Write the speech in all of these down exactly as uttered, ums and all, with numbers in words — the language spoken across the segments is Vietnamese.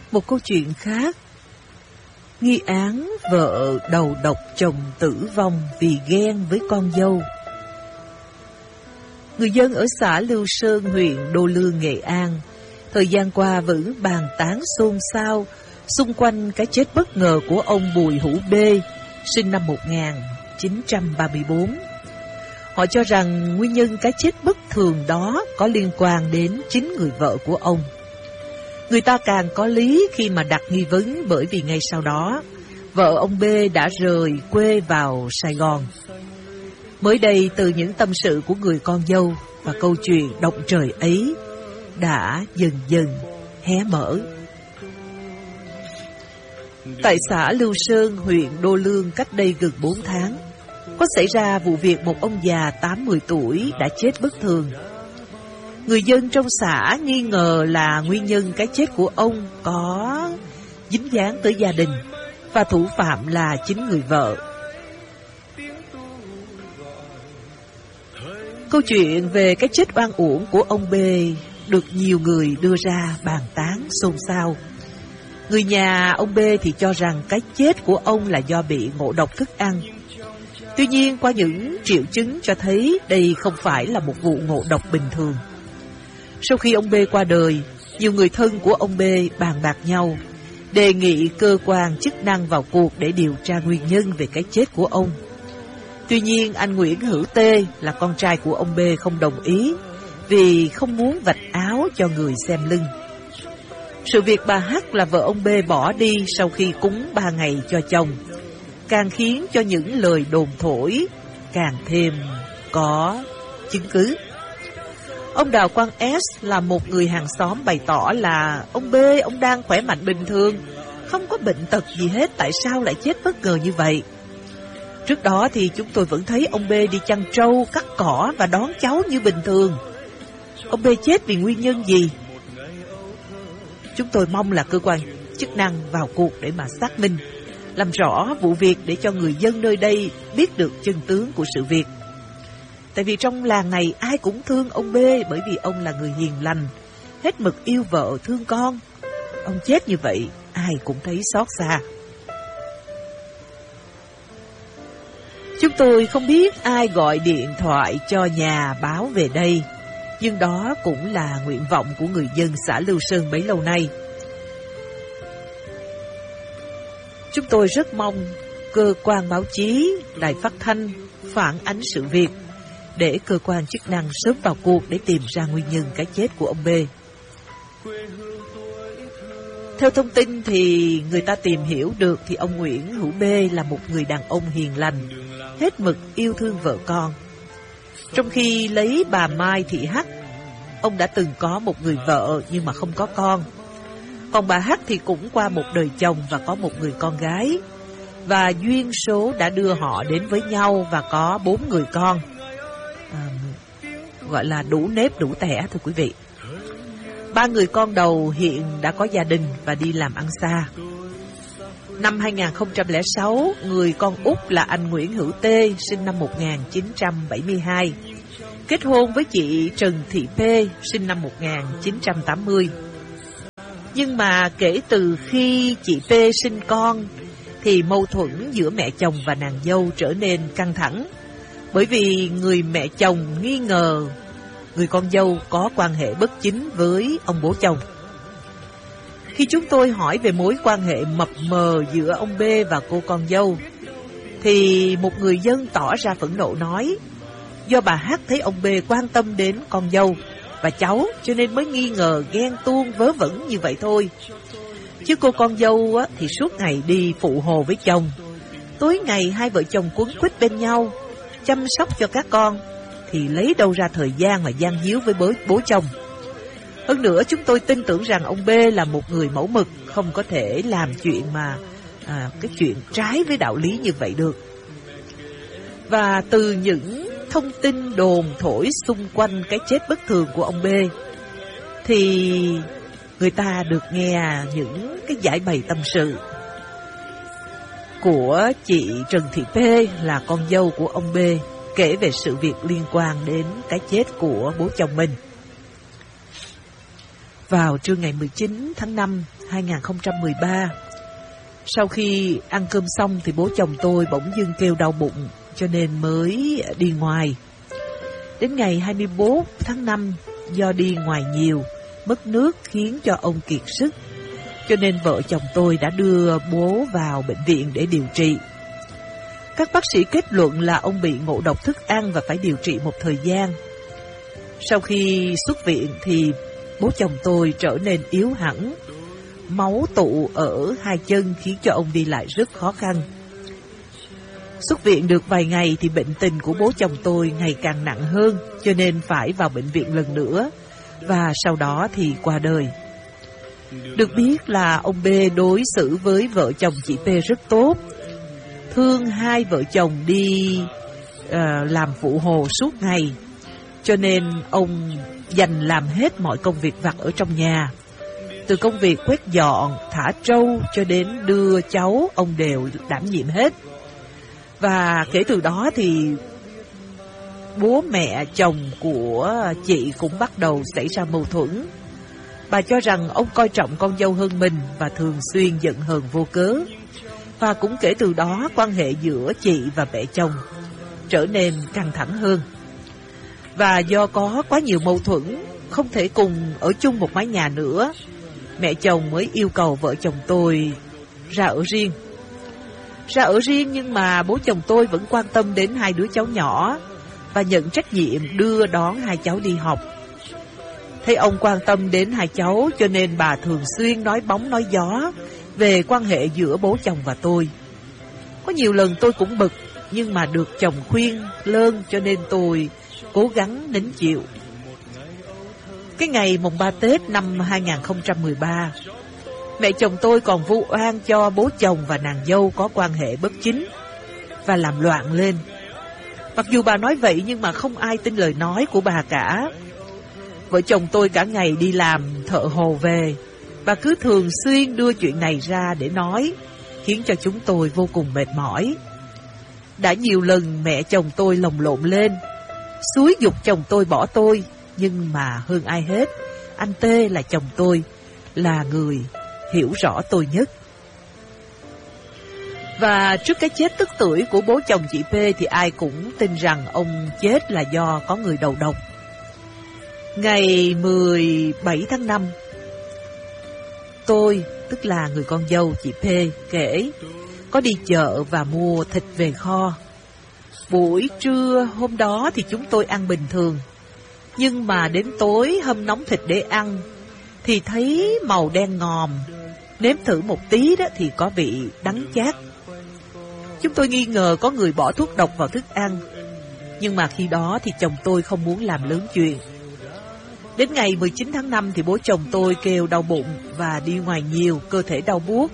Một câu chuyện khác. Nghi án vợ đầu độc chồng tử vong vì ghen với con dâu. Người dân ở xã Lưu Sơn, huyện Đô Lương, Nghệ An, thời gian qua vẫn bàn tán xôn xao xung quanh cái chết bất ngờ của ông Bùi Hữu B, sinh năm một nghìn chín trăm ba mươi bốn. Họ cho rằng nguyên nhân cái chết bất thường đó có liên quan đến chính người vợ của ông. Người ta càng có lý khi mà đặt nghi vấn, bởi vì ngay sau đó, vợ ông B đã rời quê vào Sài Gòn. Mới đây, từ những tâm sự của người con dâu và câu chuyện động trời ấy đã dần dần hé mở. Tại xã Lưu Sơn, huyện Đô Lương, cách đây gần bốn tháng, có xảy ra vụ việc một ông già tám mươi tuổi đã chết bất thường. Người dân trong xã nghi ngờ là nguyên nhân cái chết của ông có dính dáng tới gia đình, và thủ phạm là chính người vợ. Câu chuyện về cái chết oan uổng của ông B được nhiều người đưa ra bàn tán xôn xao. Người nhà ông B thì cho rằng cái chết của ông là do bị ngộ độc thức ăn. Tuy nhiên, qua những triệu chứng cho thấy đây không phải là một vụ ngộ độc bình thường. Sau khi ông B qua đời, nhiều người thân của ông B bàn bạc nhau, đề nghị cơ quan chức năng vào cuộc để điều tra nguyên nhân về cái chết của ông. Tuy nhiên, anh Nguyễn Hữu T là con trai của ông B không đồng ý, vì không muốn vạch áo cho người xem lưng. Sự việc bà H là vợ ông B bỏ đi sau khi cúng ba ngày cho chồng, càng khiến cho những lời đồn thổi càng thêm có chứng cứ. Ông Đào Quang S là một người hàng xóm bày tỏ là ông B, ông đang khỏe mạnh bình thường, không có bệnh tật gì hết, tại sao lại chết bất ngờ như vậy? Trước đó thì chúng tôi vẫn thấy ông B đi chăn trâu, cắt cỏ và đón cháu như bình thường. Ông B chết vì nguyên nhân gì? Chúng tôi mong là cơ quan chức năng vào cuộc để mà xác minh, làm rõ vụ việc để cho người dân nơi đây biết được chân tướng của sự việc. Tại vì trong làng này ai cũng thương ông B, bởi vì ông là người hiền lành, hết mực yêu vợ thương con. Ông chết như vậy, ai cũng thấy xót xa. Chúng tôi không biết ai gọi điện thoại cho nhà báo về đây, nhưng đó cũng là nguyện vọng của người dân xã Lưu Sơn bấy lâu nay. Chúng tôi rất mong cơ quan báo chí, đài phát thanh phản ánh sự việc, để cơ quan chức năng sớm vào cuộc để tìm ra nguyên nhân cái chết của ông B. Theo thông tin thì người ta tìm hiểu được thì ông Nguyễn Hữu B là một người đàn ông hiền lành, hết mực yêu thương vợ con. Trong khi lấy bà Mai Thị H, ông đã từng có một người vợ nhưng mà không có con. Còn bà H thì cũng qua một đời chồng và có một người con gái, và duyên số đã đưa họ đến với nhau và có bốn người con. À, gọi là đủ nếp đủ tẻ thưa quý vị. Ba người con đầu hiện đã có gia đình và đi làm ăn xa. Năm hai nghìn không trăm lẻ sáu, người con út là anh Nguyễn Hữu T, sinh năm một nghìn chín trăm bảy mươi hai, kết hôn với chị Trần Thị P, sinh năm một nghìn chín trăm tám mươi. Nhưng mà kể từ khi chị P sinh con thì mâu thuẫn giữa mẹ chồng và nàng dâu trở nên căng thẳng, bởi vì người mẹ chồng nghi ngờ người con dâu có quan hệ bất chính với ông bố chồng. Khi chúng tôi hỏi về mối quan hệ mập mờ giữa ông B và cô con dâu, thì một người dân tỏ ra phẫn nộ nói, do bà H thấy ông B quan tâm đến con dâu và cháu cho nên mới nghi ngờ ghen tuông vớ vẩn như vậy thôi. Chứ cô con dâu á, thì suốt ngày đi phụ hồ với chồng, tối ngày hai vợ chồng quấn quýt bên nhau, chăm sóc cho các con, thì lấy đâu ra thời gian mà gian díu với bố, bố chồng. Hơn nữa, chúng tôi tin tưởng rằng ông B là một người mẫu mực, không có thể làm chuyện mà à, cái chuyện trái với đạo lý như vậy được. Và từ những thông tin đồn thổi xung quanh cái chết bất thường của ông B, thì người ta được nghe những cái giải bày tâm sự của chị Trần Thị P là con dâu của ông B, kể về sự việc liên quan đến cái chết của bố chồng mình. vào trưa ngày mười chín tháng năm hai nghìn không trăm mười ba. Sau khi ăn cơm xong thì bố chồng tôi bỗng dưng kêu đau bụng, cho nên mới đi ngoài. Đến ngày hai mươi bốn tháng năm, do đi ngoài nhiều, mất nước khiến cho ông kiệt sức, cho nên vợ chồng tôi đã đưa bố vào bệnh viện để điều trị. Các bác sĩ kết luận là ông bị ngộ độc thức ăn và phải điều trị một thời gian. Sau khi xuất viện thì bố chồng tôi trở nên yếu hẳn, máu tụ ở hai chân khiến cho ông đi lại rất khó khăn. Xuất viện được vài ngày thì bệnh tình của bố chồng tôi ngày càng nặng hơn, cho nên phải vào bệnh viện lần nữa, và sau đó thì qua đời. Được biết là ông B đối xử với vợ chồng chị P rất tốt, thương hai vợ chồng đi uh, làm phụ hồ suốt ngày, cho nên ông dành làm hết mọi công việc vặt ở trong nhà. Từ công việc quét dọn, thả trâu cho đến đưa cháu, ông đều đảm nhiệm hết. Và kể từ đó thì bố mẹ chồng của chị cũng bắt đầu xảy ra mâu thuẫn. Bà cho rằng ông coi trọng con dâu hơn mình và thường xuyên giận hờn vô cớ. Và cũng kể từ đó quan hệ giữa chị và mẹ chồng trở nên căng thẳng hơn. Và do có quá nhiều mâu thuẫn, không thể cùng ở chung một mái nhà nữa, mẹ chồng mới yêu cầu vợ chồng tôi ra ở riêng. Ra ở riêng nhưng mà bố chồng tôi vẫn quan tâm đến hai đứa cháu nhỏ và nhận trách nhiệm đưa đón hai cháu đi học. Thấy ông quan tâm đến hai cháu cho nên bà thường xuyên nói bóng nói gió về quan hệ giữa bố chồng và tôi. Có nhiều lần tôi cũng bực, nhưng mà được chồng khuyên lơn cho nên tôi cố gắng nín chịu. Cái ngày mùng ba Tết năm hai nghìn không trăm mười ba, mẹ chồng tôi còn vu oan cho bố chồng và nàng dâu có quan hệ bất chính và làm loạn lên. Mặc dù bà nói vậy nhưng mà không ai tin lời nói của bà cả. Vợ chồng tôi cả ngày đi làm thợ hồ về, bà cứ thường xuyên đưa chuyện này ra để nói, khiến cho chúng tôi vô cùng mệt mỏi. Đã nhiều lần mẹ chồng tôi lồng lộn lên, xúi giục chồng tôi bỏ tôi, nhưng mà hơn ai hết, anh T là chồng tôi, là người hiểu rõ tôi nhất. Và trước cái chết tức tưởi của bố chồng chị P thì ai cũng tin rằng ông chết là do có người đầu độc. Ngày mười bảy tháng năm, tôi, tức là người con dâu chị P, kể có đi chợ và mua thịt về kho. Buổi trưa hôm đó thì chúng tôi ăn bình thường, nhưng mà đến tối hâm nóng thịt để ăn thì thấy màu đen ngòm. Nếm thử một tí đó thì có vị đắng chát. Chúng tôi nghi ngờ có người bỏ thuốc độc vào thức ăn, nhưng mà khi đó thì chồng tôi không muốn làm lớn chuyện. Đến ngày mười chín tháng năm thì bố chồng tôi kêu đau bụng và đi ngoài nhiều, cơ thể đau buốt.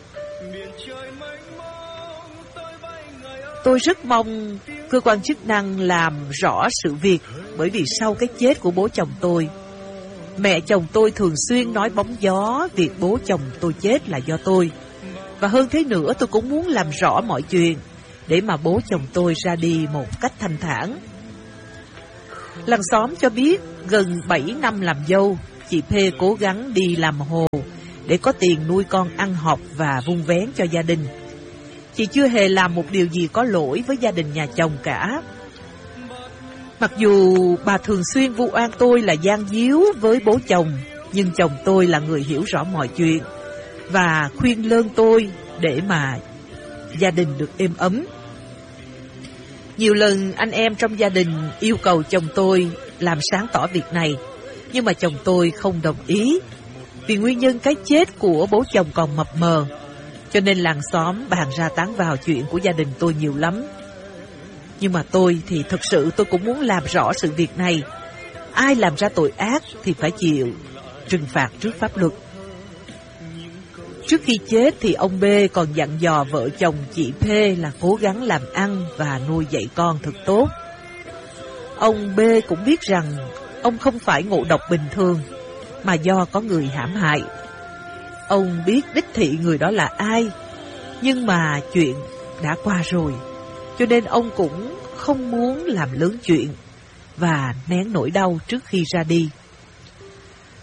Tôi rất mong cơ quan chức năng làm rõ sự việc, bởi vì sau cái chết của bố chồng tôi, mẹ chồng tôi thường xuyên nói bóng gió việc bố chồng tôi chết là do tôi. Và hơn thế nữa, tôi cũng muốn làm rõ mọi chuyện để mà bố chồng tôi ra đi một cách thanh thản. Làng xóm cho biết gần bảy năm làm dâu, chị P cố gắng đi làm hồ để có tiền nuôi con ăn học và vun vén cho gia đình. Chị chưa hề làm một điều gì có lỗi với gia đình nhà chồng cả. Mặc dù bà thường xuyên vu oan tôi là gian díu với bố chồng, nhưng chồng tôi là người hiểu rõ mọi chuyện và khuyên lơn tôi để mà gia đình được êm ấm. Nhiều lần anh em trong gia đình yêu cầu chồng tôi làm sáng tỏ việc này, nhưng mà chồng tôi không đồng ý, vì nguyên nhân cái chết của bố chồng còn mập mờ, cho nên làng xóm bàn ra tán vào chuyện của gia đình tôi nhiều lắm. Nhưng mà tôi thì thực sự tôi cũng muốn làm rõ sự việc này. Ai làm ra tội ác thì phải chịu trừng phạt trước pháp luật. Trước khi chết thì ông B còn dặn dò vợ chồng chị P là cố gắng làm ăn và nuôi dạy con thật tốt. Ông B cũng biết rằng ông không phải ngộ độc bình thường, mà do có người hãm hại. Ông biết đích thị người đó là ai, nhưng mà chuyện đã qua rồi, cho nên ông cũng không muốn làm lớn chuyện và nén nỗi đau trước khi ra đi.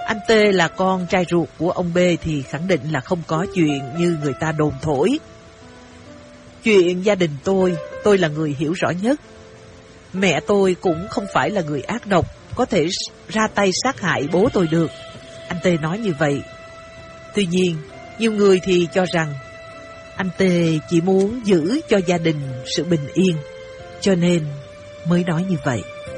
Anh T là con trai ruột của ông B thì khẳng định là không có chuyện như người ta đồn thổi. Chuyện gia đình tôi, tôi là người hiểu rõ nhất. Mẹ tôi cũng không phải là người ác độc, có thể ra tay sát hại bố tôi được. Anh T nói như vậy. Tuy nhiên, nhiều người thì cho rằng anh T chỉ muốn giữ cho gia đình sự bình yên, cho nên mới nói như vậy.